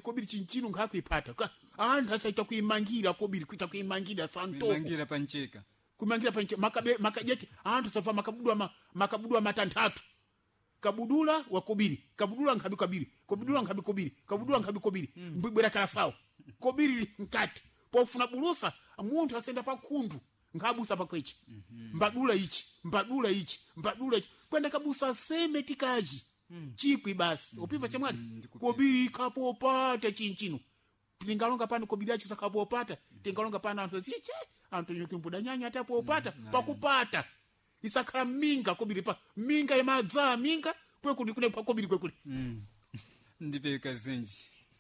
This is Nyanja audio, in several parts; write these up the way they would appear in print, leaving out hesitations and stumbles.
kobiri chinchino ngakuipata anthu asaita kuimangira kobiri kuita kuimangira santoko kuimangira pancheka kumangira panche makajeki anthu safa makabudwa matantatu kabudula wa kobiri kabudula nkhabi kabiri kabudula nkhabi kobiri kabudula nkhabi kobiri mbibwera kala sawa kobiri nkati pofuna bulusa munthu asenda pakhundu ngabusa pakwechi mbadula ichi kwenda kabusa seme tikaji chikwi basi upiva chamwali kobiri kapopata chinchino tingalonga pano kobiri achi sakapopata tingalonga pano anthu ziche anthu nyukimbuda nyanya atapopata pakupata isakhala minga kobiri pa minga yamadza minga kule pa kobiri kule ndipe kazinji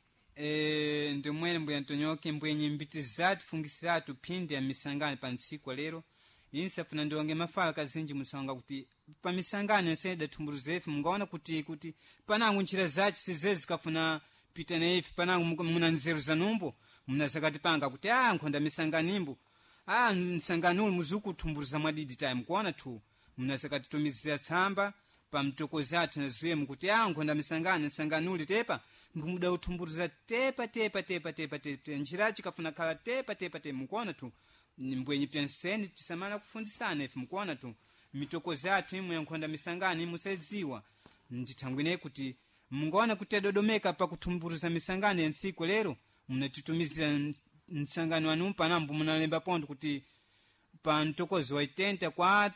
ndimwene mbuya Antonyoke mbwenye mbiti zatu fungisatu pindi ya misangani pa ntsiku lero insafuna ndonge mafala kazinji musanga kuti pa misangani nsenda tumburuzefu mungaona kuti panangu nchira zachi sizezi kafuna pita na ifi panangu muna nzeru za numbo muna zakati panga kuti nkhonda misanganimbo msanganulu muzuku tumburuza mwadidi time kuona tu muna zakati tumizia tsamba pa mtokozi athu na zuye kuti nkhonda misanganuli tepa ngumuda utumburuza tepa njirachi kafuna kala tepa mukuona tu mbwenye penseni tisamana kufundisana ifi mukuona tu mitokozi athu imwe nkhonda misangani musedziwa ndithangwine kuti mungaona kuti adodomeka pa kutumburuza misangani ya ntsiku lero munatitumizira msangano wanu panambu munalemba pondo kuti pa mtokozi wa 84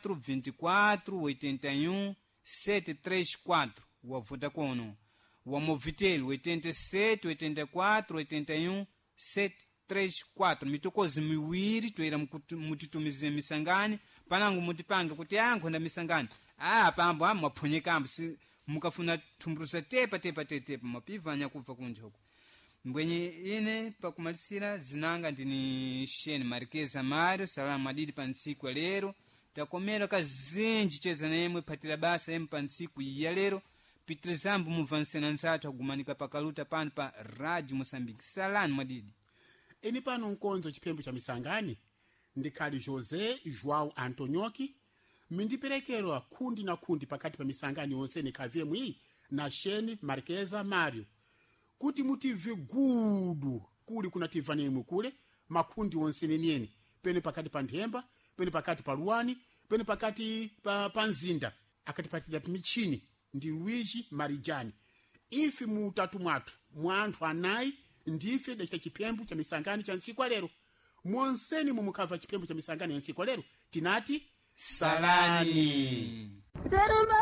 24 81 734 wavuta kono wa Movitel 87 84 81 734 mitokozi miwiri toera mutitumizire misangani panangu mutipanga kuti nkhonda misangani pambo mwaphonyeka mukafuna tumburuza tepa mapiva nyakuva kunja huko mbwenye ine pakumalisira zinanga ndini Sheni Marqueza Mario salamu madidi pa ntsiku lero takomera kazinji cheza nemwe patira basa yemwe pa ntsiku ya lero pitrizambu muvansena nzatu agumanika pakaluta pano pa Radio Mozambique salani madidi eni pano nkonzo chipembo cha misangani ndikhali José João Antonyoki mindiperekerwa kundi na kundi pakati pa misangani yonse nikavye na Sheni Marqueza Mario kuti mutive gudu kuli kuna tivanemu kule makundi wonse nenieni pene pakati pa Nthemba pene pakati pa Luwani pene pakati pa Nzinda akati patida michini ndi Luigi Marijani ifi mutatu mwatu mwanthu anayi ndife dachita chipembo cha misangani cha ntsiku lero monseni mumukava chipembo cha misangani ya ntsiku lero tinati salani